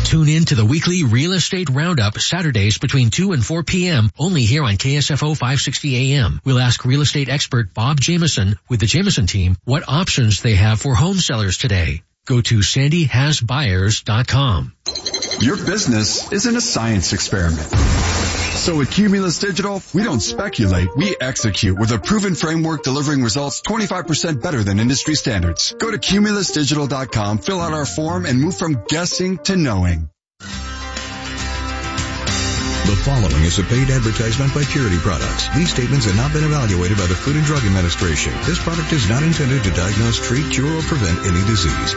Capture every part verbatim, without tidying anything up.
Tune in to the weekly Real Estate Roundup Saturdays between two and four p.m. only here on K S F O five sixty A M. We'll ask real estate expert Bob Jameson with the Jameson team what options they have for home sellers today. Go to sandy has buyers dot com. Your business isn't a science experiment. So at Cumulus Digital, we don't speculate, we execute with a proven framework delivering results twenty-five percent better than industry standards. Go to cumulus digital dot com, fill out our form, and move from guessing to knowing. The following is a paid advertisement by Purity Products. These statements have not been evaluated by the Food and Drug Administration. This product is not intended to diagnose, treat, cure, or prevent any disease.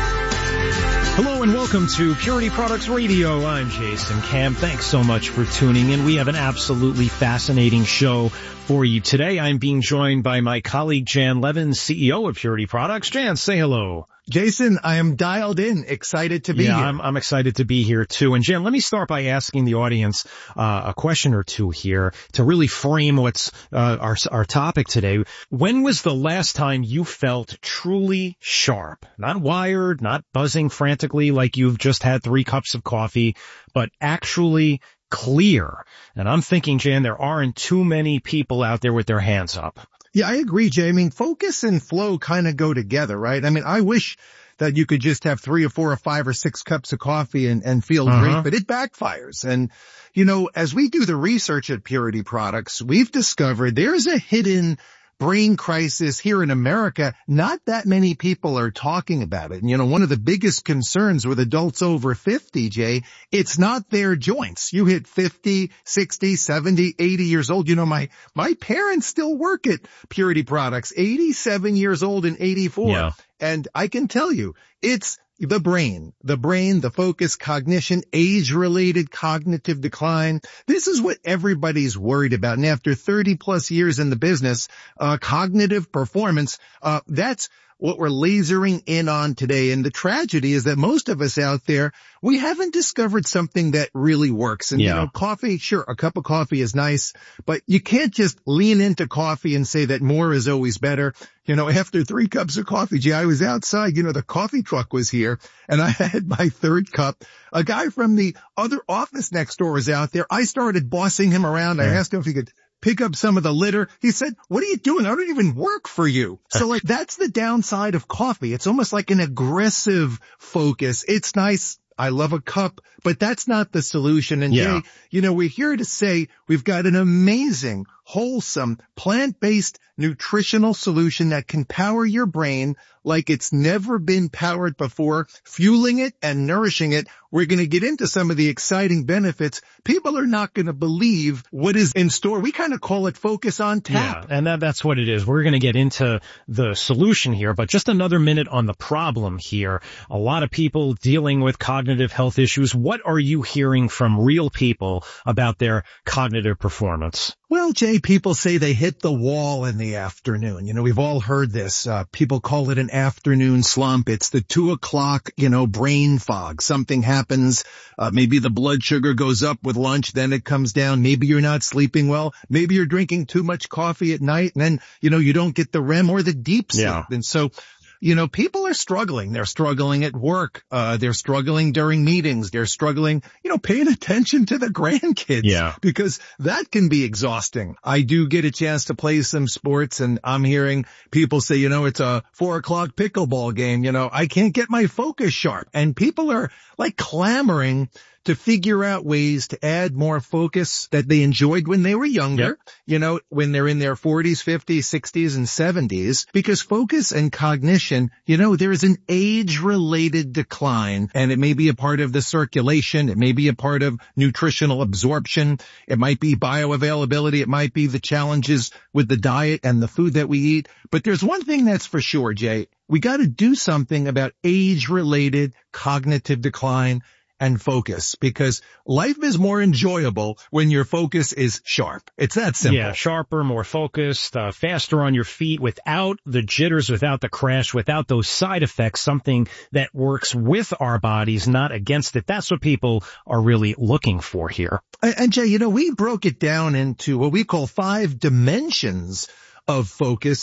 Hello and welcome to Purity Products Radio. I'm Jason Camp. Thanks so much for tuning in. We have an absolutely fascinating show for you today. I'm being joined by my colleague Jan Levin, C E O of Purity Products. Jan, say hello. Jason, I am dialed in, excited to be yeah, here. I'm, I'm excited to be here too. And Jan, let me start by asking the audience uh, a question or two here to really frame what's uh, our our topic today. When was the last time you felt truly sharp? Not wired, not buzzing frantically like you've just had three cups of coffee, but actually clear. And I'm thinking, Jan, there aren't too many people out there with their hands up. Yeah, I agree, Jay. I mean, focus and flow kind of go together, right? I mean, I wish that you could just have three or four or five or six cups of coffee and, and feel uh-huh. great, but it backfires. And, you know, as we do the research at Purity Products, we've discovered there's a hidden brain crisis here in America. Not that many people are talking about it. And, you know, one of the biggest concerns with adults over fifty, Jay, it's not their joints. You hit fifty, sixty, seventy, eighty years old. You know, my, my parents still work at Purity Products, eighty-seven years old and eighty-four. Yeah. And I can tell you, it's the brain, the brain, the focus, cognition, age-related cognitive decline. This is what everybody's worried about. And after thirty plus years in the business, uh, cognitive performance, uh, that's what we're lasering in on today. And the tragedy is that most of us out there, we haven't discovered something that really works. And, yeah. you know, coffee, sure, a cup of coffee is nice, but you can't just lean into coffee and say that more is always better. You know, after three cups of coffee, gee, I was outside, you know, the coffee truck was here and I had my third cup. A guy from the other office next door was out there. I started bossing him around. Yeah. I asked him if he could pick up some of the litter. He said, what are you doing? I don't even work for you. So like, that's the downside of coffee. It's almost like an aggressive focus. It's nice. I love a cup, but that's not the solution. And yeah. Jay, you know, we're here to say we've got an amazing, wholesome, plant-based nutritional solution that can power your brain like it's never been powered before, fueling it and nourishing it. We're going to get into some of the exciting benefits. People are not going to believe what is in store. We kind of call it focus on tap. Yeah, and that, that's what it is. We're going to get into the solution here, but just another minute on the problem here. A lot of people dealing with cognitive health issues. What are you hearing from real people about their cognitive performance? Well, Jay, people say they hit the wall in the afternoon. You know, we've all heard this. Uh, people call it an afternoon slump. It's the two o'clock, you know, brain fog. Something happens. Uh, maybe the blood sugar goes up with lunch, then it comes down. Maybe you're not sleeping well. Maybe you're drinking too much coffee at night and then, you know, you don't get the R E M or the deep sleep. Yeah. And so, you know, people are struggling. They're struggling at work. Uh, they're struggling during meetings. They're struggling, you know, paying attention to the grandkids. Yeah. Because that can be exhausting. I do get a chance to play some sports and I'm hearing people say, you know, it's a four o'clock pickleball game. You know, I can't get my focus sharp. And people are like clamoring to figure out ways to add more focus that they enjoyed when they were younger, yep. you know, when they're in their forties, fifties, sixties, and seventies, because focus and cognition, you know, there is an age-related decline, and it may be a part of the circulation, it may be a part of nutritional absorption, it might be bioavailability, it might be the challenges with the diet and the food that we eat, but there's one thing that's for sure, Jay, we got to do something about age-related cognitive decline and focus, because life is more enjoyable when your focus is sharp. It's that simple. Yeah, sharper, more focused, uh, faster on your feet, without the jitters, without the crash, without those side effects, something that works with our bodies, not against it. That's what people are really looking for here. And, and Jay, you know, we broke it down into what we call five dimensions of focus, and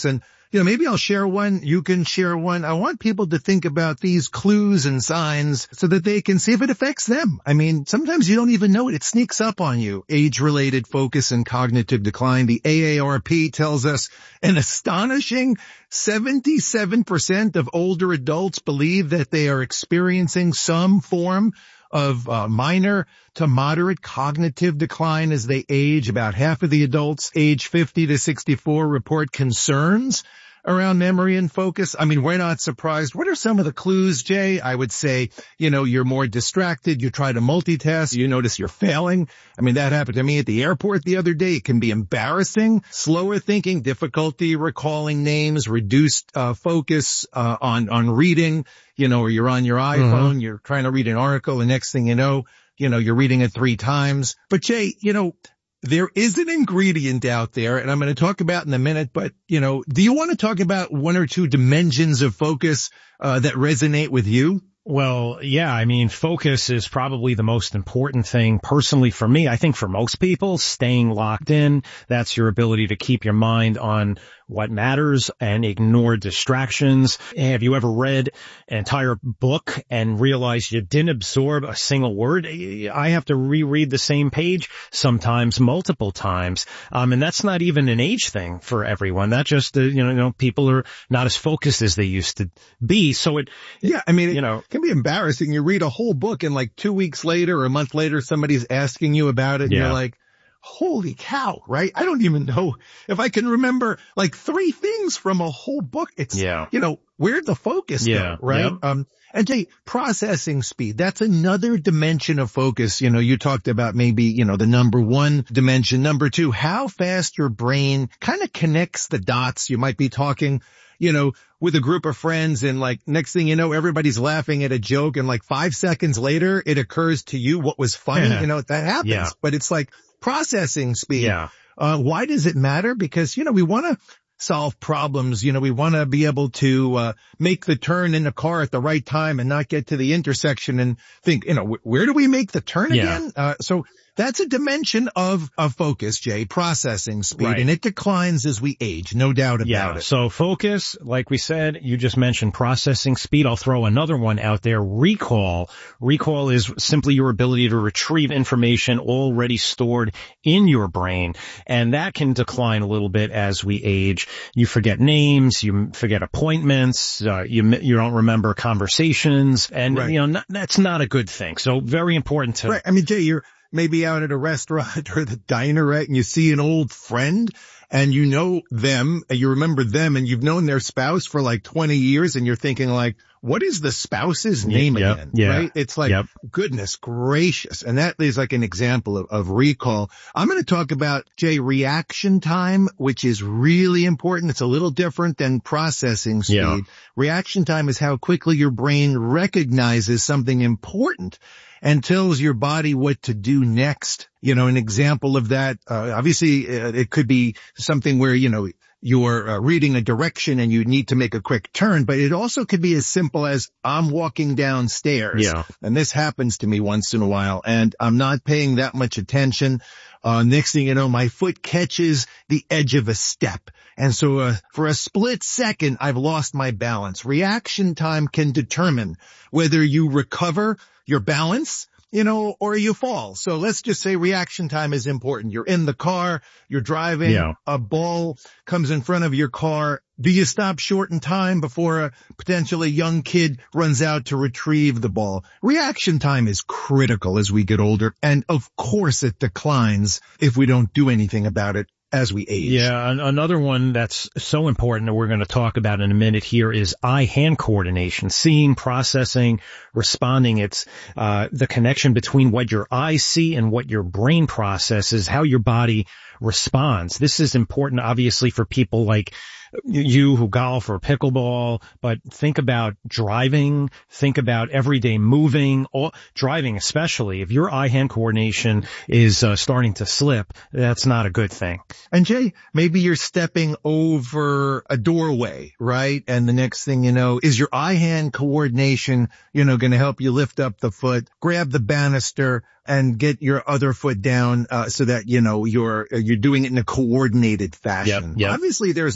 you know, maybe I'll share one. You can share one. I want people to think about these clues and signs so that they can see if it affects them. I mean, sometimes you don't even know it. It sneaks up on you. Age-related focus and cognitive decline. The A A R P tells us an astonishing seventy-seven percent of older adults believe that they are experiencing some form of uh, minor to moderate cognitive decline as they age. About half of the adults age fifty to sixty-four report concerns around memory and focus. I mean, we're not surprised. What are some of the clues, Jay? I would say, you know, you're more distracted. You try to multitask. You notice you're failing. I mean, that happened to me at the airport the other day. It can be embarrassing. Slower thinking, difficulty recalling names, reduced uh, focus uh, on, on reading, you know, or you're on your iPhone, mm-hmm. you're trying to read an article. The next thing you know, you know, you're reading it three times. But Jay, you know, there is an ingredient out there, and I'm going to talk about in a minute, but, you know, do you want to talk about one or two dimensions of focus uh, that resonate with you? Well, yeah, I mean, focus is probably the most important thing personally for me. I think for most people, staying locked in, that's your ability to keep your mind on what matters and ignore distractions. Have you ever read an entire book and realized you didn't absorb a single word? I have to reread the same page sometimes multiple times. Um, and that's not even an age thing for everyone. That just, uh, you know, you know, people are not as focused as they used to be. So it, yeah, I mean, you know, it can be embarrassing. You read a whole book and like two weeks later or a month later, somebody's asking you about it and yeah. you're like, holy cow, right? I don't even know if I can remember like three things from a whole book. It's, yeah. you know, where'd the focus yeah. go, right? Yep. Um, and Jay, processing speed, that's another dimension of focus. You know, you talked about maybe, you know, the number one dimension. Number two, how fast your brain kind of connects the dots. You might be talking, you know, with a group of friends and like next thing you know, everybody's laughing at a joke and like five seconds later, it occurs to you what was funny. Yeah. You know, that happens, yeah. but it's like, processing speed. Yeah. Uh, why does it matter? Because, you know, we want to solve problems. You know, we want to be able to, uh, make the turn in the car at the right time and not get to the intersection and think, you know, wh- where do we make the turn yeah. again? Uh, so that's a dimension of, of focus, Jay, processing speed, right. and it declines as we age, no doubt about yeah. it. So focus, like we said, you just mentioned processing speed. I'll throw another one out there. Recall. Recall is simply your ability to retrieve information already stored in your brain, and that can decline a little bit as we age. You forget names, you forget appointments, uh, you you don't remember conversations, and right. you know not, that's not a good thing. So very important to. Right. I mean, Jay, you're maybe out at a restaurant or the diner, right? And you see an old friend and you know them, and you remember them, and you've known their spouse for like twenty years, and you're thinking like, what is the spouse's name yep, again? Yeah. Right? It's like, yep. goodness gracious. And that is like an example of, of recall. I'm going to talk about, Jay, reaction time, which is really important. It's a little different than processing speed. Yeah. Reaction time is how quickly your brain recognizes something important and tells your body what to do next. You know, an example of that, uh, obviously uh, it could be something where, you know, you're uh, reading a direction and you need to make a quick turn, but it also could be as simple as I'm walking downstairs. Yeah. And this happens to me once in a while and I'm not paying that much attention. Uh, next thing you know, my foot catches the edge of a step. And so, uh, for a split second, I've lost my balance. Reaction time can determine whether you recover your balance, you know, or you fall. So let's just say reaction time is important. You're in the car, you're driving, yeah. a ball comes in front of your car. Do you stop short in time before a potentially young kid runs out to retrieve the ball? Reaction time is critical as we get older. And of course it declines if we don't do anything about it as we age. Yeah, another one that's so important that we're going to talk about in a minute here is eye-hand coordination, seeing, processing, responding. It's uh the connection between what your eyes see and what your brain processes, how your body responds. This is important, obviously, for people like you who golf or pickleball, but think about driving, think about everyday moving, or driving especially. If your eye-hand coordination is uh, starting to slip, that's not a good thing. And Jay, maybe you're stepping over a doorway, right? And the next thing you know, is your eye-hand coordination, you know, going to help you lift up the foot, grab the banister, and get your other foot down, uh, so that, you know, you're, you're doing it in a coordinated fashion. Yep, yep. Obviously, there's a per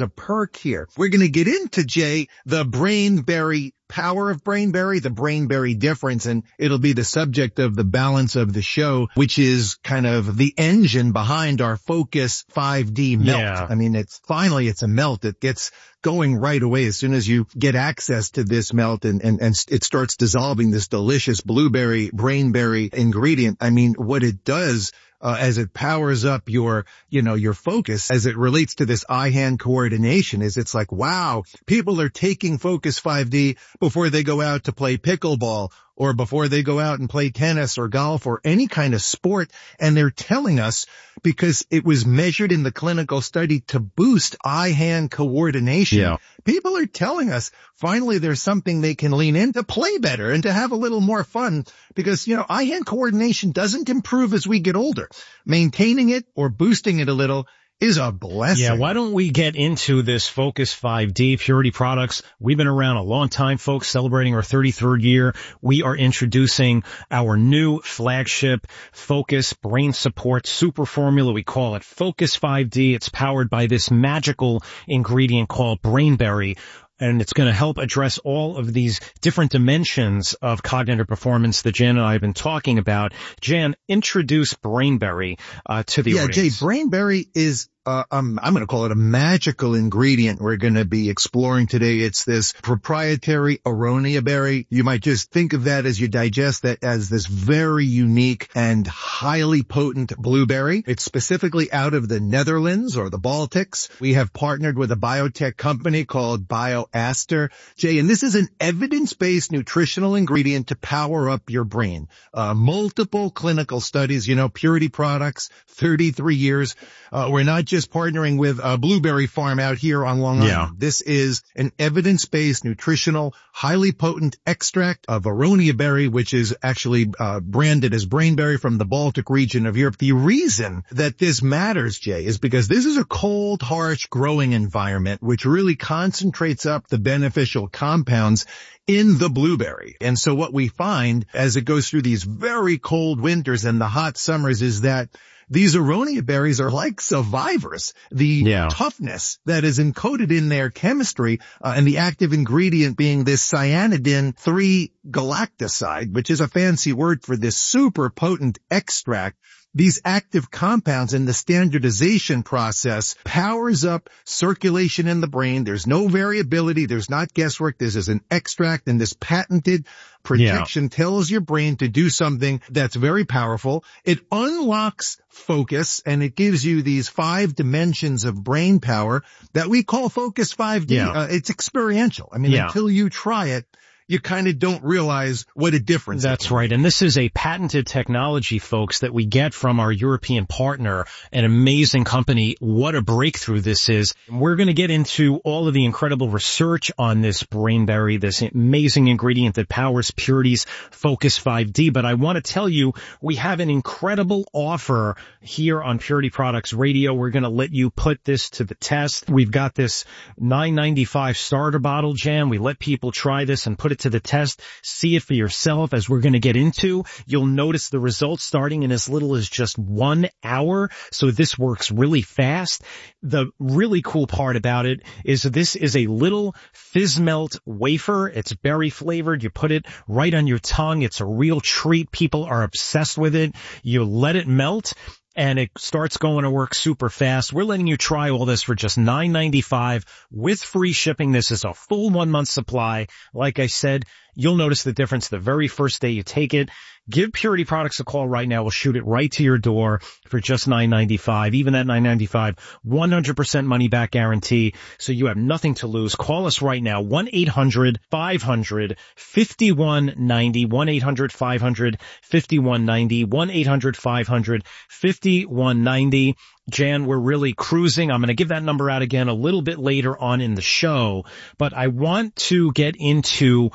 work here. We're going to get into, Jay, the Brainberry power of Brainberry, the Brainberry difference, and it'll be the subject of the balance of the show, which is kind of the engine behind our Focus five D melt. Yeah. I mean, it's finally, it's a melt. It gets going right away as soon as you get access to this melt and, and, and it starts dissolving this delicious blueberry, Brainberry ingredient. I mean, what it does Uh, as it powers up your, you know, your focus as it relates to this eye-hand coordination is it's like, wow, people are taking Focus five D before they go out to play pickleball or before they go out and play tennis or golf or any kind of sport. And they're telling us because it was measured in the clinical study to boost eye-hand coordination. Yeah. People are telling us finally there's something they can lean in to play better and to have a little more fun because, you know, eye-hand coordination doesn't improve as we get older. Maintaining it or boosting it a little is a blessing. Yeah, why don't we get into this Focus five D Purity Products? We've been around a long time, folks, celebrating our thirty-third year. We are introducing our new flagship Focus Brain Support Super Formula. We call it Focus five D. It's powered by this magical ingredient called Brainberry. And it's going to help address all of these different dimensions of cognitive performance that Jan and I have been talking about. Jan, introduce Brainberry uh, to the yeah, audience. Yeah, Jay, Brainberry is Uh, um, I'm going to call it a magical ingredient we're going to be exploring today. It's this proprietary aronia berry. You might just think of that as you digest that as this very unique and highly potent blueberry. It's specifically out of the Netherlands or the Baltics. We have partnered with a biotech company called BioAster. Jay, and this is an evidence-based nutritional ingredient to power up your brain. Uh, multiple clinical studies, you know, Purity Products, thirty-three years. Uh, we're not just partnering with a blueberry farm out here on Long Island. Yeah. This is an evidence-based nutritional, highly potent extract of aronia berry, which is actually uh, branded as Brainberry from the Baltic region of Europe. The reason that this matters, Jay, is because this is a cold, harsh growing environment, which really concentrates up the beneficial compounds in the blueberry. And so what we find as it goes through these very cold winters and the hot summers is that these aronia berries are like survivors. The yeah. toughness that is encoded in their chemistry uh, and the active ingredient being this cyanidin three galactoside, which is a fancy word for this super potent extract. These active compounds in the standardization process powers up circulation in the brain. There's no variability. There's not guesswork. This is an extract, and this patented protection yeah. tells your brain to do something that's very powerful. It unlocks focus, and it gives you these five dimensions of brain power that we call Focus five D. Yeah. Uh, it's experiential. I mean, yeah. until you try it, you kind of don't realize what a difference That's it is. right. And this is a patented technology, folks, that we get from our European partner, an amazing company. What a breakthrough this is. We're going to get into all of the incredible research on this Brainberry, this amazing ingredient that powers Purity's Focus five D. But I want to tell you, we have an incredible offer here on Purity Products Radio. We're going to let you put this to the test. We've got this nine ninety-five starter bottle, Jan. We let people try this and put it to the test, see it for yourself. As we're going to get into, you'll notice the results starting in as little as just one hour. So this works really fast. The really cool part about it is this is a little fizz melt wafer. It's berry flavored. You put it right on your tongue. It's a real treat. People are obsessed with it. You let it melt, and it starts going to work super fast. We're letting you try all this for just nine ninety-five with free shipping. This is a full one month supply. Like I said, you'll notice the difference the very first day you take it. Give Purity Products a call right now. We'll shoot it right to your door for just nine ninety-five. Even that nine ninety-five, one hundred percent money back guarantee. So you have nothing to lose. Call us right now. one eight hundred five hundred fifty-one ninety. one eight hundred five hundred fifty-one ninety. one eight hundred five hundred fifty-one ninety. Jan, we're really cruising. I'm going to give that number out again a little bit later on in the show, but I want to get into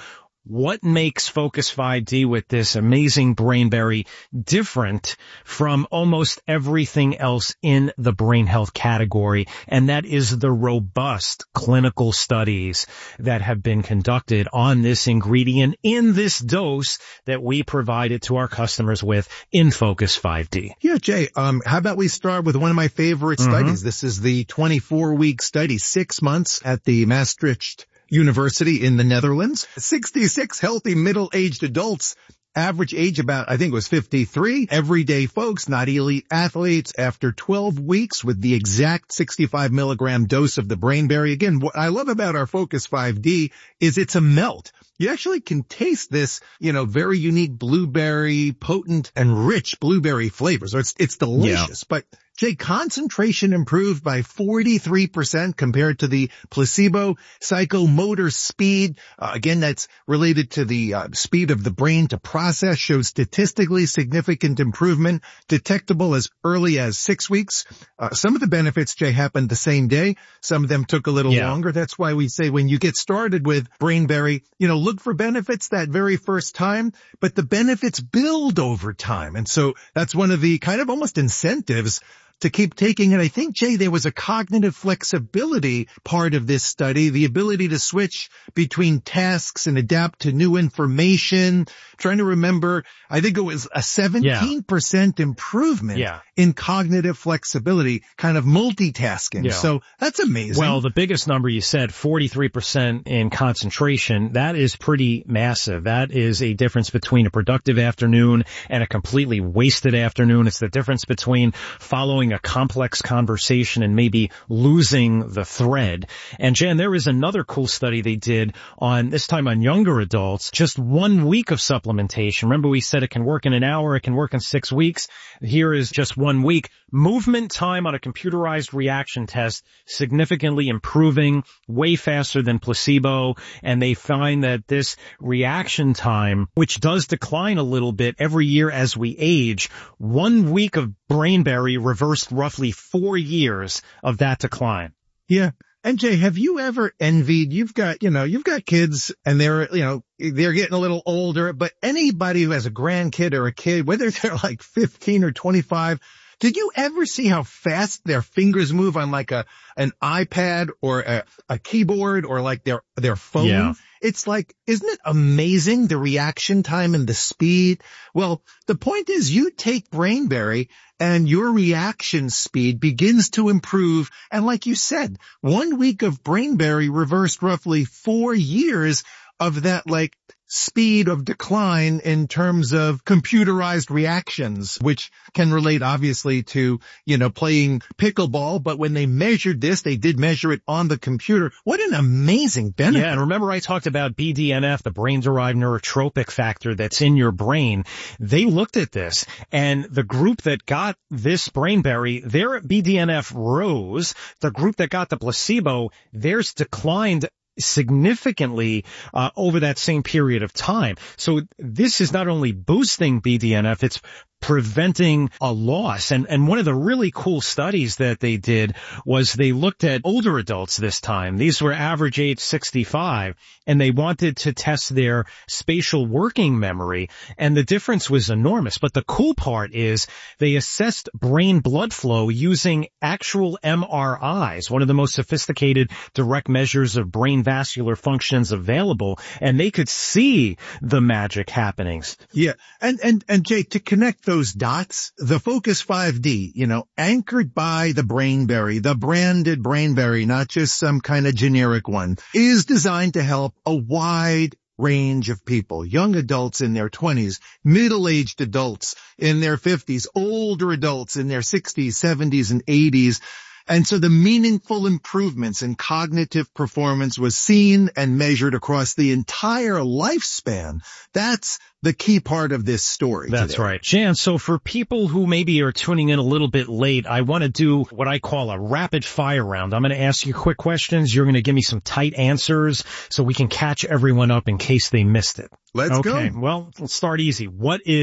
what makes Focus five D with this amazing Brainberry different from almost everything else in the brain health category, and that is the robust clinical studies that have been conducted on this ingredient in this dose that we provided to our customers with in Focus five D. Yeah, Jay, um, how about we start with one of my favorite mm-hmm. studies? This is the twenty-four week study, six months at the Maastricht University in the Netherlands. sixty-six healthy middle-aged adults, average age about, I think it was fifty-three, everyday folks, not elite athletes, after twelve weeks with the exact sixty-five milligram dose of the Brainberry. Again, what I love about our Focus five D is it's a melt. You actually can taste this, you know, very unique blueberry, potent and rich blueberry flavors. It's, it's delicious, yeah. But Jay, concentration improved by forty-three percent compared to the placebo. Psychomotor speed, uh, again, that's related to the uh, speed of the brain to process, shows statistically significant improvement, detectable as early as six weeks. Uh, some of the benefits, Jay, happened the same day. Some of them took a little yeah. longer. That's why we say when you get started with Brainberry, you know, look for benefits that very first time, but the benefits build over time. And so that's one of the kind of almost incentives to keep taking it. I think, Jay, there was a cognitive flexibility part of this study, the ability to switch between tasks and adapt to new information. Trying to remember, I think it was a seventeen percent yeah. improvement yeah. in cognitive flexibility, kind of multitasking. Yeah. So that's amazing. Well, the biggest number you said, forty-three percent in concentration, that is pretty massive. That is a difference between a productive afternoon and a completely wasted afternoon. It's the difference between following a complex conversation and maybe losing the thread. And Jan, there is another cool study they did on, this time on younger adults, just one week of supplementation. Remember we said it can work in an hour, it can work in six weeks. Here is just one week. Movement time on a computerized reaction test significantly improving, way faster than placebo. And they find that this reaction time, which does decline a little bit every year as we age, one week of Brainberry reversed roughly four years of that decline. Yeah. And Jay, have you ever envied, you've got, you know, you've got kids and they're, you know, they're getting a little older, but anybody who has a grandkid or a kid, whether they're like fifteen or twenty-five, did you ever see how fast their fingers move on like a, an iPad or a, a keyboard or like their, their phone? Yeah. It's like, isn't it amazing, the reaction time and the speed? Well, the point is you take Brainberry and your reaction speed begins to improve. And like you said, one week of Brainberry reversed roughly four years of that like speed of decline in terms of computerized reactions, which can relate obviously to, you know, playing pickleball. But when they measured this, they did measure it on the computer. What an amazing benefit. Yeah. And remember I talked about B D N F, the brain-derived neurotropic factor that's in your brain. They looked at this and the group that got this Brainberry, their B D N F rose. The group that got the placebo, theirs declined significantly uh, over that same period of time. So this is not only boosting B D N F, it's preventing a loss. And, and one of the really cool studies that they did was they looked at older adults this time. These were average age sixty-five, and they wanted to test their spatial working memory, and the difference was enormous. But the cool part is they assessed brain blood flow using actual M R Is, one of the most sophisticated direct measures of brain vascular functions available, and they could see the magic happenings. Yeah. And, and, and Jay, to connect those dots, the Focus five D, you know, anchored by the Brainberry, the branded Brainberry, not just some kind of generic one, is designed to help a wide range of people, young adults in their twenties, middle-aged adults in their fifties, older adults in their sixties, seventies, and eighties. And so the meaningful improvements in cognitive performance was seen and measured across the entire lifespan. That's the key part of this story. That's today. Right. Jan, so for people who maybe are tuning in a little bit late, I want to do what I call a rapid fire round. I'm going to ask you quick questions. You're going to give me some tight answers so we can catch everyone up in case they missed it. Let's okay, go. Well, let's start easy. What is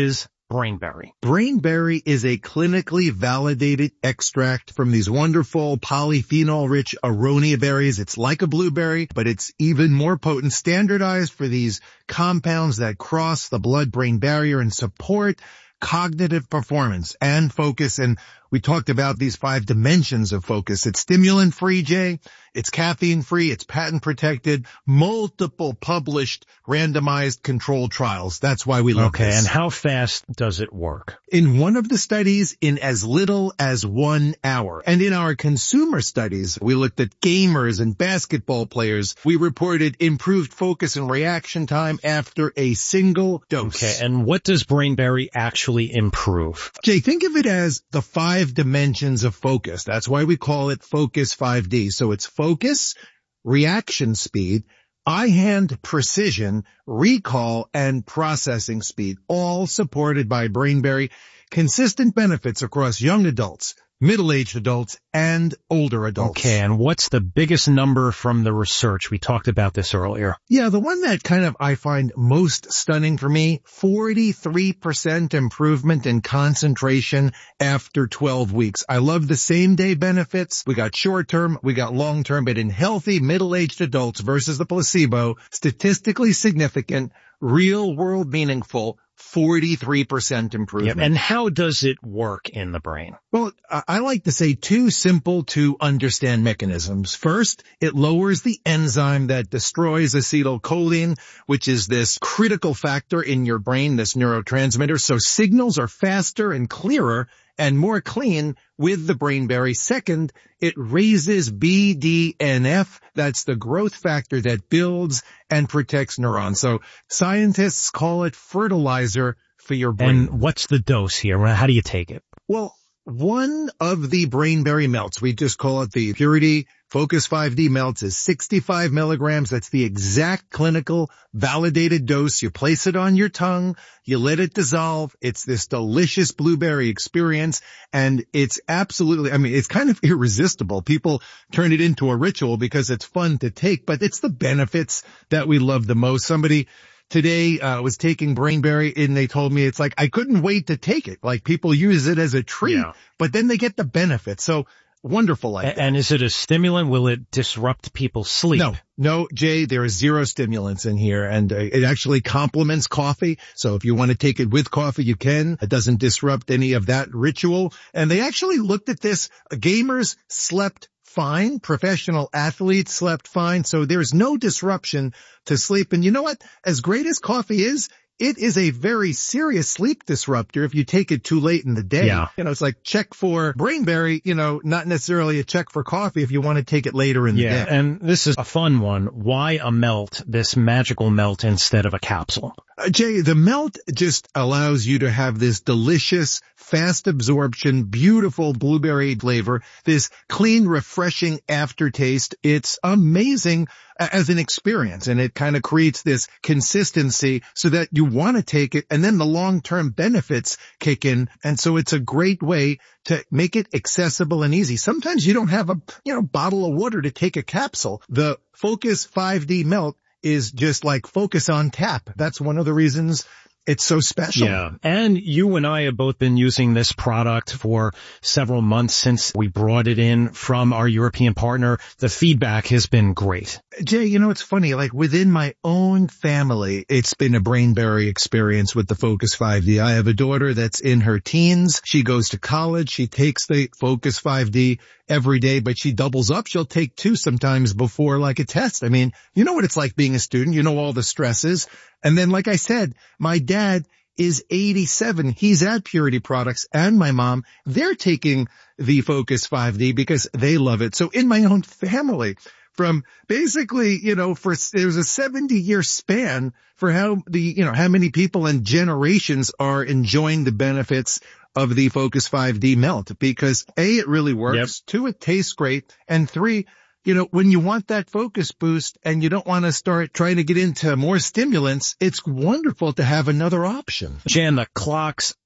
Brainberry? Brainberry is a clinically validated extract from these wonderful polyphenol-rich aronia berries. It's like a blueberry, but it's even more potent, standardized for these compounds that cross the blood-brain barrier and support cognitive performance and focus. And we talked about these five dimensions of focus. It's stimulant-free, Jay. It's caffeine-free. It's patent-protected. Multiple published randomized controlled trials. That's why we love okay, this. Okay, and how fast does it work? In one of the studies, in as little as one hour. And in our consumer studies, we looked at gamers and basketball players. We reported improved focus and reaction time after a single dose. Okay, and what does Brainberry actually improve? Jay, think of it as the five dimensions of focus. That's why we call it Focus five D. So it's focus, reaction speed, eye-hand precision, recall, and processing speed, all supported by Brainberry. Consistent benefits across young adults, middle-aged adults, and older adults. Okay, and what's the biggest number from the research? We talked about this earlier. Yeah, the one that kind of I find most stunning for me, forty-three percent improvement in concentration after twelve weeks. I love the same-day benefits. We got short-term, we got long-term, but in healthy middle-aged adults versus the placebo, statistically significant, real-world meaningful, forty-three percent improvement. Yep. And how does it work in the brain? Well, I like to say two simple to understand mechanisms. First, it lowers the enzyme that destroys acetylcholine, which is this critical factor in your brain, this neurotransmitter. So signals are faster and clearer and more clean with the Brainberry. Second, it raises B D N F. That's the growth factor that builds and protects neurons. So scientists call it fertilizer for your brain. And what's the dose here? How do you take it? Well, one of the Brainberry melts, we just call it the Purity Focus five D melts, is sixty-five milligrams. That's the exact clinical validated dose. You place it on your tongue, you let it dissolve. It's this delicious blueberry experience, and it's absolutely, I mean, it's kind of irresistible. People turn it into a ritual because it's fun to take, but it's the benefits that we love the most. Somebody today uh was taking Brainberry and they told me it's like, I couldn't wait to take it. Like people use it as a treat, yeah. But then they get the benefits. So wonderful like and, that. And is it a stimulant? Will it disrupt people's sleep? No, no, Jay, there are zero stimulants in here, and uh, it actually complements coffee. So if you want to take it with coffee, you can. It doesn't disrupt any of that ritual. And they actually looked at this. Gamers slept fine. Professional athletes slept fine. So there's no disruption to sleep. And you know what? As great as coffee is, it is a very serious sleep disruptor if you take it too late in the day. Yeah. You know, it's like check for Brainberry, you know, not necessarily a check for coffee if you want to take it later in yeah, the day. And this is a fun one. Why a melt, this magical melt instead of a capsule? Uh, Jay, the melt just allows you to have this delicious, fast absorption, beautiful blueberry flavor, this clean, refreshing aftertaste. It's amazing as an experience, and it kind of creates this consistency so that you want to take it, and then the long-term benefits kick in. And so it's a great way to make it accessible and easy. Sometimes you don't have a, you know, bottle of water to take a capsule. The Focus five D melt is just like Focus on tap. That's one of the reasons it's so special. Yeah. And you and I have both been using this product for several months since we brought it in from our European partner. The feedback has been great. Jay, you know, it's funny, like within my own family, it's been a Brainberry experience with the Focus five D. I have a daughter that's in her teens. She goes to college. She takes the Focus five D every day, but she doubles up. She'll take two sometimes before like a test. I mean, you know what it's like being a student. You know all the stresses. And then, like I said, my dad is eighty-seven. He's at Purity Products, and my mom, they're taking the Focus five D because they love it. So in my own family, from basically, you know, for there's a seventy year span for how the, you know, how many people and generations are enjoying the benefits of the Focus five D melt, because A, it really works. Yep. Two, it tastes great. And three, you know, when you want that focus boost and you don't want to start trying to get into more stimulants, it's wonderful to have another option. Jan, the clocks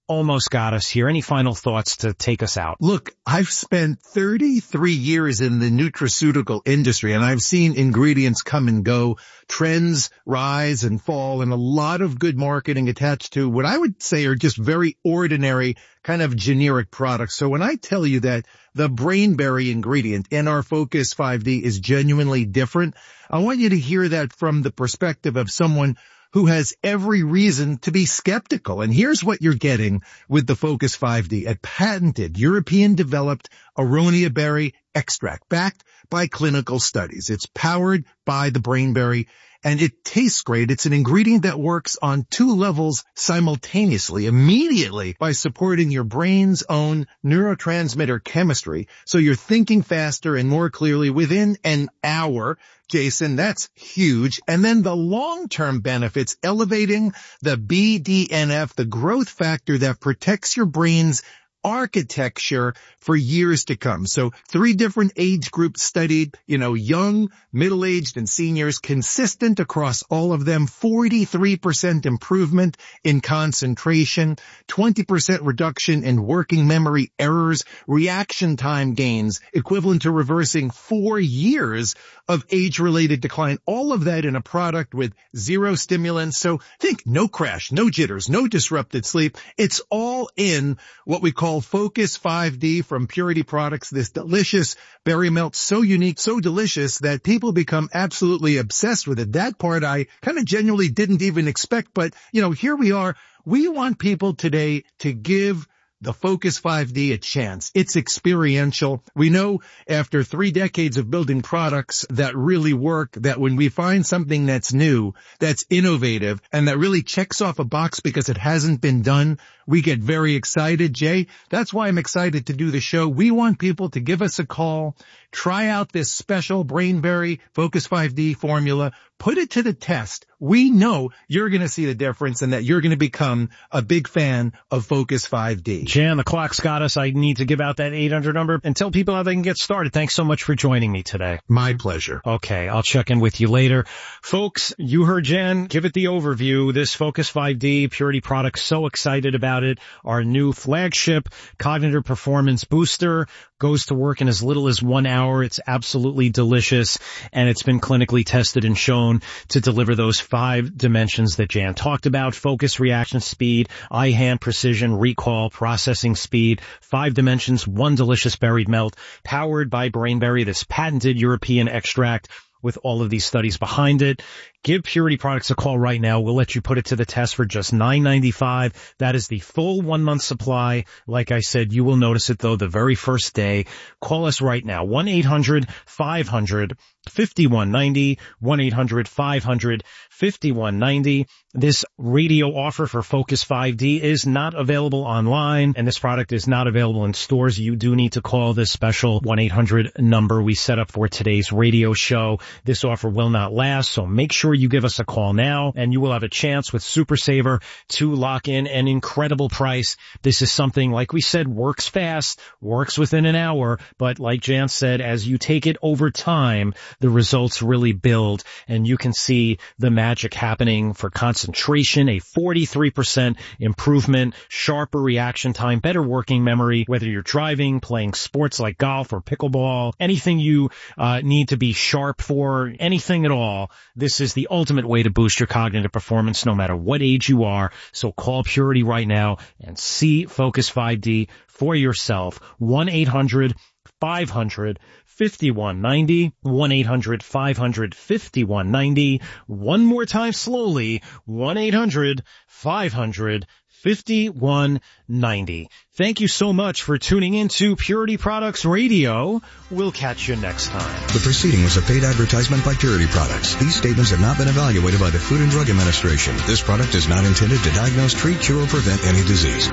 almost got us here. Any final thoughts to take us out? Look, I've spent thirty-three years in the nutraceutical industry, and I've seen ingredients come and go, trends rise and fall, and a lot of good marketing attached to what I would say are just very ordinary kind of generic products. So when I tell you that the Brainberry ingredient in our Focus five D is genuinely different, I want you to hear that from the perspective of someone who has every reason to be skeptical. And here's what you're getting with the Focus five D, a patented European-developed aronia berry extract backed by clinical studies. It's powered by the Brainberry, and it tastes great. It's an ingredient that works on two levels simultaneously, immediately, by supporting your brain's own neurotransmitter chemistry. So you're thinking faster and more clearly within an hour. Jason, that's huge. And then the long-term benefits, elevating the B D N F, the growth factor that protects your brain's architecture for years to come. So three different age groups studied, you know, young, middle-aged, and seniors, consistent across all of them, forty-three percent improvement in concentration, twenty percent reduction in working memory errors, reaction time gains equivalent to reversing four years of age-related decline. All of that in a product with zero stimulants. So think no crash, no jitters, no disrupted sleep. It's all in what we call Focus five D from Purity Products, this delicious berry melt, so unique, so delicious that people become absolutely obsessed with it. That part I kind of genuinely didn't even expect, but you know, here we are. We want people today to give the Focus five D a chance. It's experiential. We know after three decades of building products that really work, that when we find something that's new, that's innovative, and that really checks off a box because it hasn't been done, we get very excited. Jay, that's why I'm excited to do the show. We want people to give us a call, try out this special Brainberry Focus five D formula, put it to the test. We know you're going to see the difference and that you're going to become a big fan of Focus five D. Jan, the clock's got us. I need to give out that eight hundred number and tell people how they can get started. Thanks so much for joining me today. My pleasure. Okay, I'll check in with you later. Folks, you heard Jan give it the overview. This Focus five D Purity product, so excited about it. Our new flagship cognitive performance booster goes to work in as little as one hour. It's absolutely delicious, and it's been clinically tested and shown to deliver those five dimensions that Jan talked about: focus, reaction speed, eye-hand precision, recall, processing speed, five dimensions, one delicious berried melt, powered by Brainberry, this patented European extract with all of these studies behind it. Give Purity Products a call right now. We'll let you put it to the test for just nine ninety-five. That is the full one-month supply. Like I said, you will notice it, though, the very first day. Call us right now, one eight hundred five hundred fifty-one ninety, one eight hundred five hundred fifty-one ninety. This radio offer for Focus five D is not available online, and this product is not available in stores. You do need to call this special one eight hundred number we set up for today's radio show. This offer will not last, so make sure you give us a call now, and you will have a chance with Super Saver to lock in an incredible price. This is something, like we said, works fast, works within an hour, but like Jan said, as you take it over time, the results really build, and you can see the magic happening for concentration, a forty-three percent improvement, sharper reaction time, better working memory, whether you're driving, playing sports like golf or pickleball, anything you uh, need to be sharp for, anything at all. This is the ultimate way to boost your cognitive performance no matter what age you are. So call Purity right now and see Focus five D for yourself. one eight hundred five hundred fifty-one ninety, one eight hundred five hundred fifty-one ninety. One more time slowly, one eight hundred five hundred fifty-one ninety. Thank you so much for tuning in to Purity Products Radio. We'll catch you next time. The preceding was a paid advertisement by Purity Products. These statements have not been evaluated by the Food and Drug Administration. This product is not intended to diagnose, treat, cure, or prevent any disease.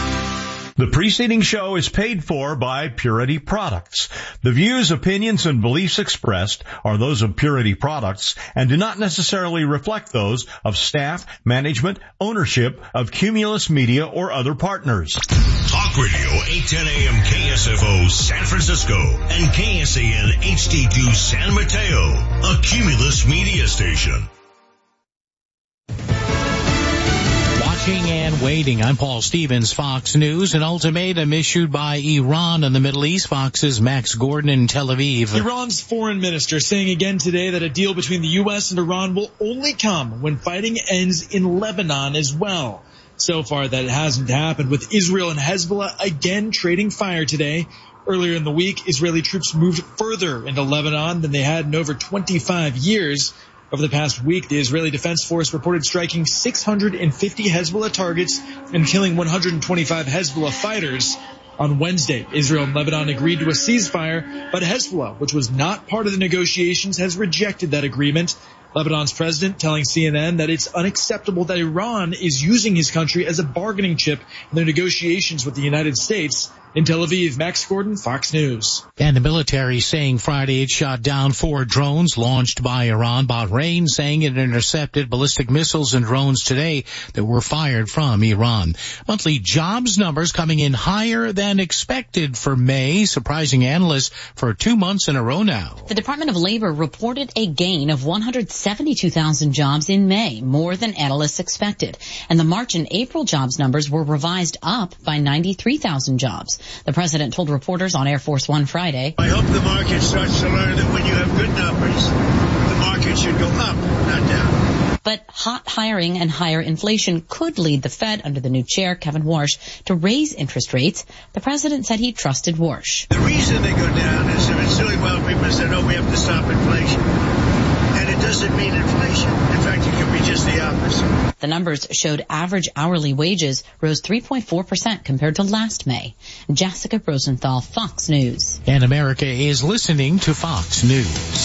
The preceding show is paid for by Purity Products. The views, opinions, and beliefs expressed are those of Purity Products and do not necessarily reflect those of staff, management, ownership of Cumulus Media or other partners. Talk Radio eight ten A M K S F O San Francisco and K S A N H D two San Mateo, a Cumulus Media station. Watching and waiting. I'm Paul Stevens, Fox News. An ultimatum issued by Iran in the Middle East. Fox's Max Gordon in Tel Aviv. Iran's foreign minister saying again today that a deal between the U S and Iran will only come when fighting ends in Lebanon as well. So far, that hasn't happened, with Israel and Hezbollah again trading fire today. Earlier in the week, Israeli troops moved further into Lebanon than they had in over twenty-five years. Over the past week, the Israeli Defense Force reported striking six hundred fifty Hezbollah targets and killing one hundred twenty-five Hezbollah fighters. On Wednesday, Israel and Lebanon agreed to a ceasefire, but Hezbollah, which was not part of the negotiations, has rejected that agreement. Lebanon's president telling C N N that it's unacceptable that Iran is using his country as a bargaining chip in their negotiations with the United States. In Tel Aviv, Max Gordon, Fox News. And the military saying Friday it shot down four drones launched by Iran. Bahrain saying it intercepted ballistic missiles and drones today that were fired from Iran. Monthly jobs numbers coming in higher than expected for May, surprising analysts for two months in a row now. The Department of Labor reported a gain of one hundred seventy-two thousand jobs in May, more than analysts expected. And the March and April jobs numbers were revised up by ninety-three thousand jobs. The president told reporters on Air Force One Friday, I hope the market starts to learn that when you have good numbers, the market should go up, not down. But hot hiring and higher inflation could lead the Fed under the new chair, Kevin Warsh, to raise interest rates. The president said he trusted Warsh. The reason they go down is if it's doing well, people say, no, we have to stop inflation. And it doesn't mean inflation. In fact, it could be just the opposite. The numbers showed average hourly wages rose three point four percent compared to last May. Jessica Rosenthal, Fox News. And America is listening to Fox News.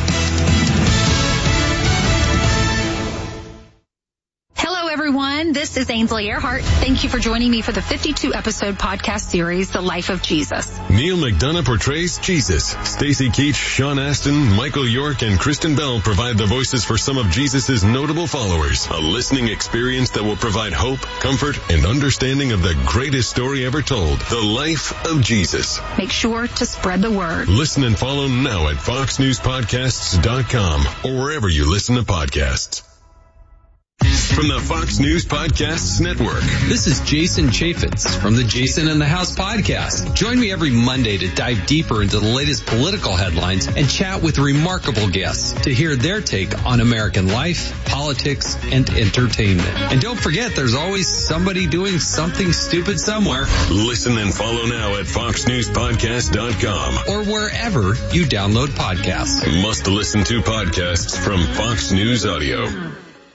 Hello, everyone. This is Ainsley Earhart. Thank you for joining me for the fifty-two episode podcast series, The Life of Jesus. Neil McDonough portrays Jesus. Stacey Keach, Sean Astin, Michael York, and Kristen Bell provide the voices for some of Jesus' notable followers. A listening experience that will provide hope, comfort, and understanding of the greatest story ever told, The Life of Jesus. Make sure to spread the word. Listen and follow now at fox news podcasts dot com or wherever you listen to podcasts. From the Fox News Podcasts Network. This is Jason Chaffetz from the Jason in the House podcast. Join me every Monday to dive deeper into the latest political headlines and chat with remarkable guests to hear their take on American life, politics, and entertainment. And don't forget, there's always somebody doing something stupid somewhere. Listen and follow now at fox news podcast dot com or wherever you download podcasts. Must listen to podcasts from Fox News Audio.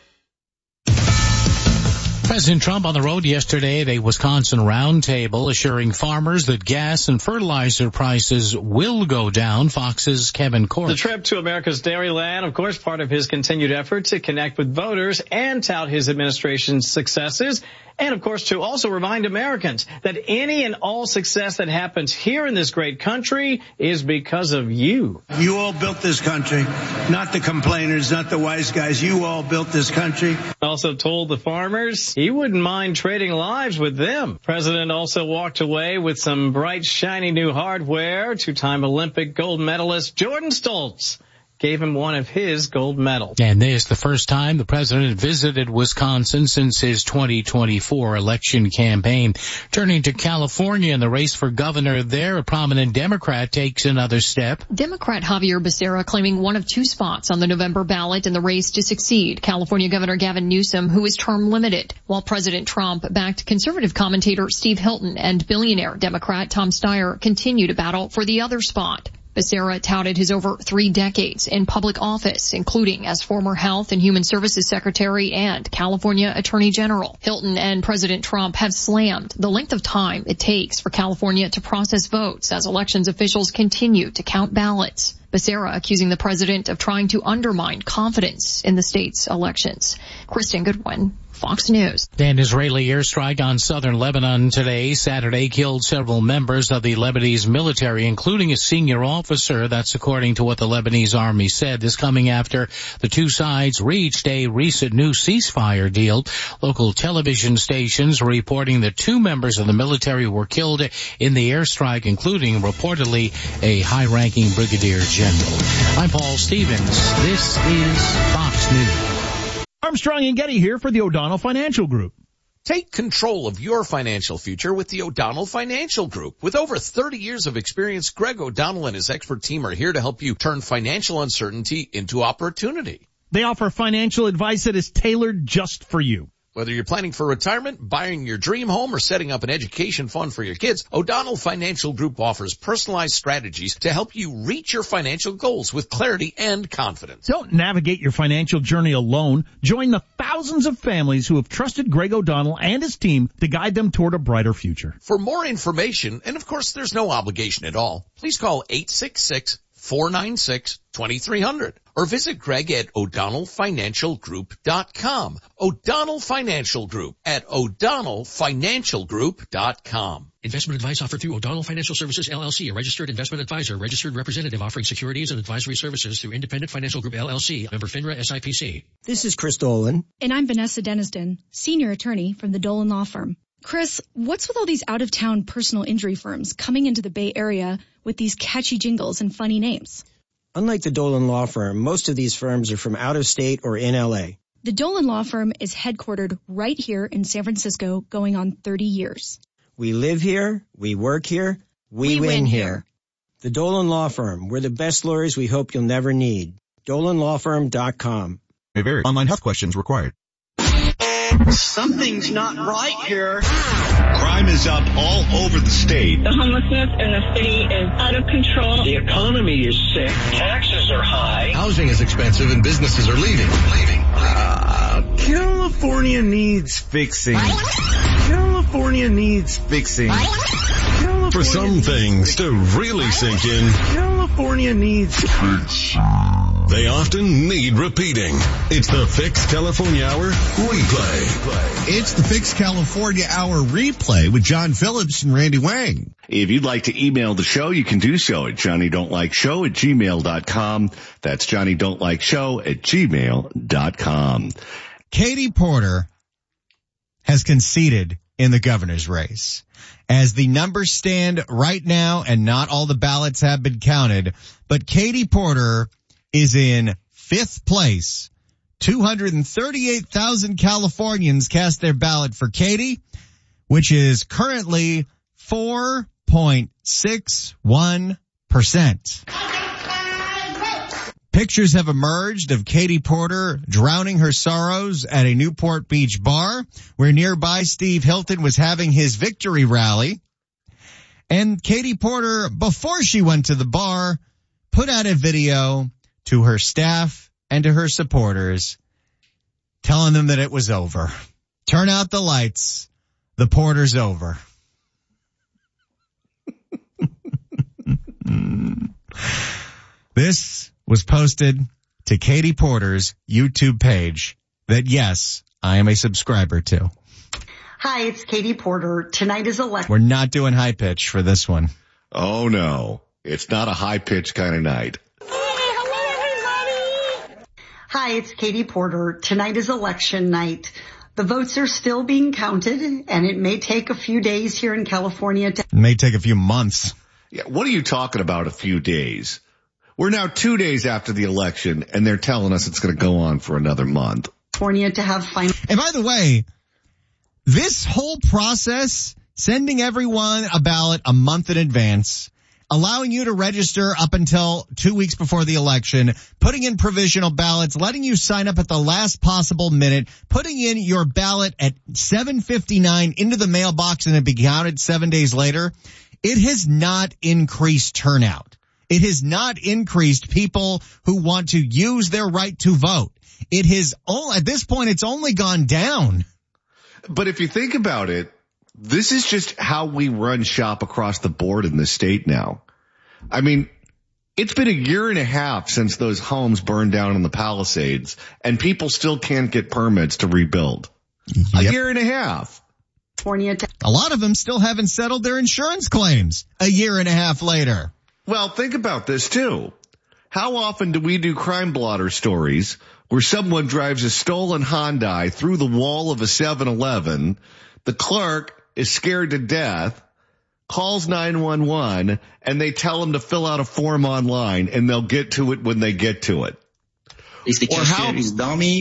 President Trump on the road yesterday at a Wisconsin roundtable assuring farmers that gas and fertilizer prices will go down. Fox's Kevin Court. The trip to America's Dairyland, of course, part of his continued effort to connect with voters and tout his administration's successes. And, of course, to also remind Americans that any and all success that happens here in this great country is because of you. You all built this country, not the complainers, not the wise guys. You all built this country. Also told the farmers he wouldn't mind trading lives with them. President also walked away with some bright, shiny new hardware. Two-time Olympic gold medalist Jordan Stoltz gave him one of his gold medals. And this is the first time the president visited Wisconsin since his twenty twenty-four election campaign. Turning to California in the race for governor there, a prominent Democrat takes another step. Democrat Javier Becerra claiming one of two spots on the November ballot in the race to succeed California Governor Gavin Newsom, who is term limited, while President Trump backed conservative commentator Steve Hilton and billionaire Democrat Tom Steyer continue to battle for the other spot. Becerra touted his over three decades in public office, including as former Health and Human Services Secretary and California Attorney General. Hilton and President Trump have slammed the length of time it takes for California to process votes as elections officials continue to count ballots. Becerra accusing the president of trying to undermine confidence in the state's elections. Kristen Goodwin, Fox News. An Israeli airstrike on southern Lebanon today, Saturday, killed several members of the Lebanese military, including a senior officer. That's according to what the Lebanese army said. This coming after the two sides reached a recent new ceasefire deal. Local television stations reporting that two members of the military were killed in the airstrike, including reportedly a high-ranking brigadier general. I'm Paul Stevens. This is Fox News. Armstrong and Getty here for the O'Donnell Financial Group. Take control of your financial future with the O'Donnell Financial Group. With over thirty years of experience, Greg O'Donnell and his expert team are here to help you turn financial uncertainty into opportunity. They offer financial advice that is tailored just for you. Whether you're planning for retirement, buying your dream home, or setting up an education fund for your kids, O'Donnell Financial Group offers personalized strategies to help you reach your financial goals with clarity and confidence. Don't navigate your financial journey alone. Join the thousands of families who have trusted Greg O'Donnell and his team to guide them toward a brighter future. For more information, and of course there's no obligation at all, please call eight six six, four nine six, two three zero zero or visit Greg at O'Donnell Financial Group dot com. O'Donnell Financial Group at O'Donnell Financial Group dot com. Investment advice offered through O'Donnell Financial Services, L L C, a registered investment advisor, registered representative offering securities and advisory services through Independent Financial Group, L L C, member FINRA S I P C. This is Chris Dolan. And I'm Vanessa Deniston, senior attorney from the Dolan Law Firm. Chris, what's with all these out-of-town personal injury firms coming into the Bay Area with these catchy jingles and funny names? Unlike the Dolan Law Firm, most of these firms are from out of state or in L A. The Dolan Law Firm is headquartered right here in San Francisco, going on thirty years. We live here, we work here, we, we win, win here. here. The Dolan Law Firm, we're the best lawyers we hope you'll never need. Dolan Law Firm dot com. May vary. Online health questions required. Something's not right here. Crime is up all over the state. The homelessness in the city is out of control. The economy is sick. Taxes are high. Housing is expensive and businesses are leaving. Leaving. Uh, California needs fixing. California needs fixing. California For some things to really sink in, California needs fixing. They often need repeating. It's the Fix California Hour Replay. It's the Fix California Hour Replay with John Phillips and Randy Wang. If you'd like to email the show, you can do so at johnny don't like show at gmail dot com. That's johnny don't like show at gmail dot com. Katie Porter has conceded in the governor's race. As the numbers stand right now, and not all the ballots have been counted, but Katie Porter is in fifth place. two hundred thirty-eight thousand Californians cast their ballot for Katie, which is currently four point six one percent. Pictures have emerged of Katie Porter drowning her sorrows at a Newport Beach bar, where nearby Steve Hilton was having his victory rally. And Katie Porter, before she went to the bar, put out a video to her staff and to her supporters, telling them that it was over. Turn out the lights. The Porter's over. This was posted to Katie Porter's YouTube page that, yes, I am a subscriber to. Hi, it's Katie Porter. Tonight is election. We're not doing high pitch for this one. Oh, no. It's not a high-pitched kind of night. Hi, it's Katie Porter. Tonight is election night. The votes are still being counted, and it may take a few days here in California to... It may take a few months. Yeah, what are you talking about, a few days? We're now two days after the election, and they're telling us it's going to go on for another month. California to have final... And by the way, this whole process, sending everyone a ballot a month in advance, allowing you to register up until two weeks before the election, putting in provisional ballots, letting you sign up at the last possible minute, putting in your ballot at seven fifty-nine into the mailbox and it be counted seven days later, it has not increased turnout. It has not increased people who want to use their right to vote. It has, all, at this point, it's only gone down. But if you think about it, this is just how we run shop across the board in this state now. I mean, it's been a year and a half since those homes burned down in the Palisades, and people still can't get permits to rebuild. Yep. A year and a half. A lot of them still haven't settled their insurance claims a year and a half later. Well, think about this, too. How often do we do crime blotter stories where someone drives a stolen Hyundai through the wall of a seven eleven, the clerk is scared to death, calls nine one one, and they tell him to fill out a form online, and they'll get to it when they get to it. Is the or how, is dummy?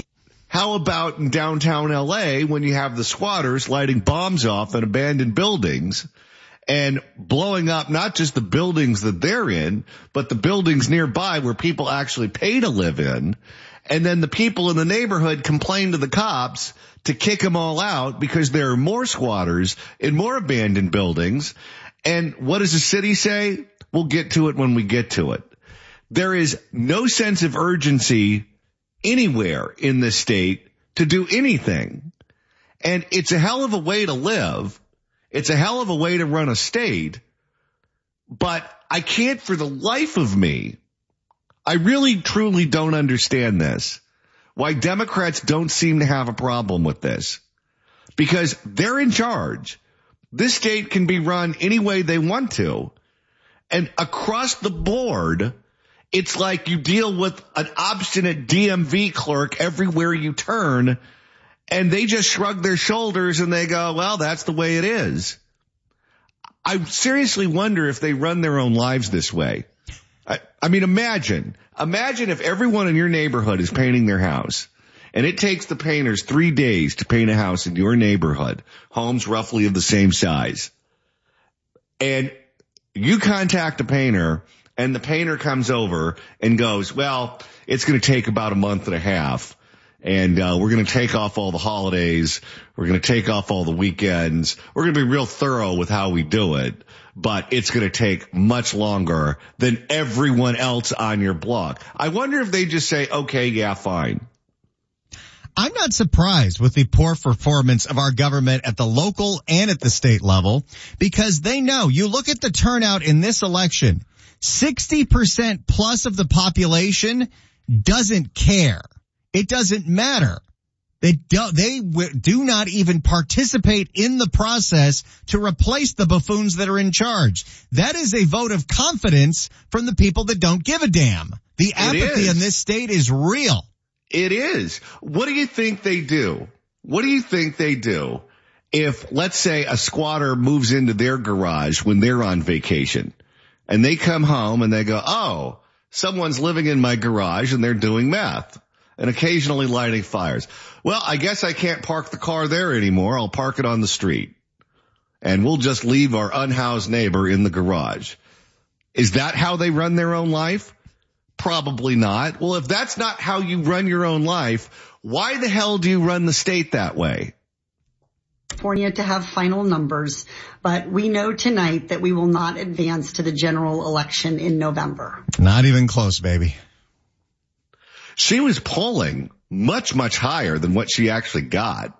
How about in downtown L A when you have the squatters lighting bombs off in abandoned buildings and blowing up not just the buildings that they're in, but the buildings nearby where people actually pay to live in. And then the people in the neighborhood complain to the cops to kick them all out because there are more squatters in more abandoned buildings. And what does the city say? We'll get to it when we get to it. There is no sense of urgency anywhere in this state to do anything. And it's a hell of a way to live. It's a hell of a way to run a state. But I can't for the life of me, I really truly don't understand this, why Democrats don't seem to have a problem with this. Because they're in charge. This state can be run any way they want to. And across the board, it's like you deal with an obstinate D M V clerk everywhere you turn, and they just shrug their shoulders and they go, well, that's the way it is. I seriously wonder if they run their own lives this way. I, I mean, imagine, imagine if everyone in your neighborhood is painting their house, and it takes the painters three days to paint a house in your neighborhood, homes roughly of the same size. And you contact a painter, and the painter comes over and goes, well, it's going to take about a month and a half. And uh we're going to take off all the holidays. We're going to take off all the weekends. We're going to be real thorough with how we do it. But it's going to take much longer than everyone else on your block. I wonder if they just say, okay, yeah, fine. I'm not surprised with the poor performance of our government at the local and at the state level, because they know, you look at the turnout in this election, sixty percent plus of the population doesn't care. It doesn't matter. They do, they w- do not even participate in the process to replace the buffoons that are in charge. That is a vote of confidence from the people that don't give a damn. The apathy in this state is real. It is. What do you think they do? What do you think they do if, let's say, a squatter moves into their garage when they're on vacation and they come home and they go, oh, someone's living in my garage and they're doing meth and occasionally lighting fires. Well, I guess I can't park the car there anymore. I'll park it on the street. And we'll just leave our unhoused neighbor in the garage. Is that how they run their own life? Probably not. Well, if that's not how you run your own life, why the hell do you run the state that way? California to have final numbers, but we know tonight that we will not advance to the general election in November. Not even close, baby. She was polling much, much higher than what she actually got.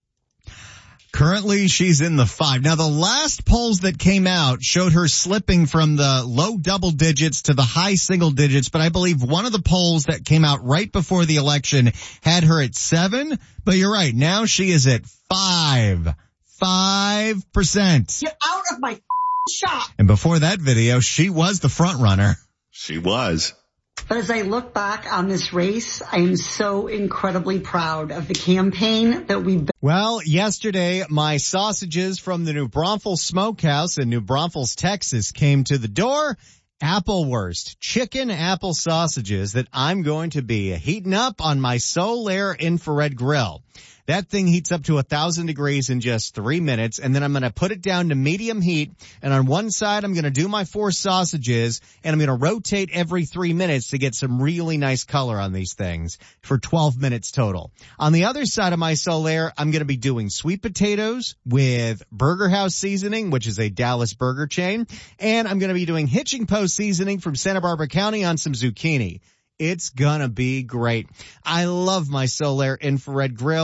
Currently, she's in the five. Now, the last polls that came out showed her slipping from the low double digits to the high single digits, but I believe one of the polls that came out right before the election had her at seven. But you're right. Now she is at five. Five percent. Get out of my shop. And before that video, she was the front runner. She was. But as I look back on this race, I am so incredibly proud of the campaign that we've been. Well, yesterday, my sausages from the New Braunfels Smokehouse in New Braunfels, Texas came to the door. Applewurst, chicken apple sausages that I'm going to be heating up on my Solaire infrared grill. That thing heats up to a thousand degrees in just three minutes, and then I'm going to put it down to medium heat, and on one side I'm going to do my four sausages, and I'm going to rotate every three minutes to get some really nice color on these things for twelve minutes total. On the other side of my Solaire, I'm going to be doing sweet potatoes with Burger House seasoning, which is a Dallas burger chain, and I'm going to be doing Hitching Post seasoning from Santa Barbara County on some zucchini. It's gonna be great. I love my Solaire infrared grill.